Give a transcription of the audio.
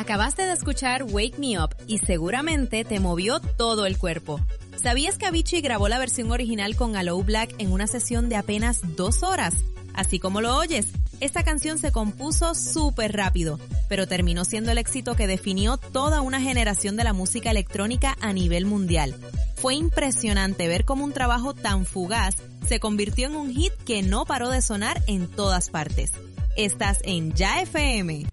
Acabaste de escuchar Wake Me Up y seguramente te movió todo el cuerpo. ¿Sabías que Avicii grabó la versión original con Aloe Black en una sesión de apenas 2 horas? Así como lo oyes, esta canción se compuso súper rápido, pero terminó siendo el éxito que definió toda una generación de la música electrónica a nivel mundial. Fue impresionante ver cómo un trabajo tan fugaz se convirtió en un hit que no paró de sonar en todas partes. Estás en Ya FM.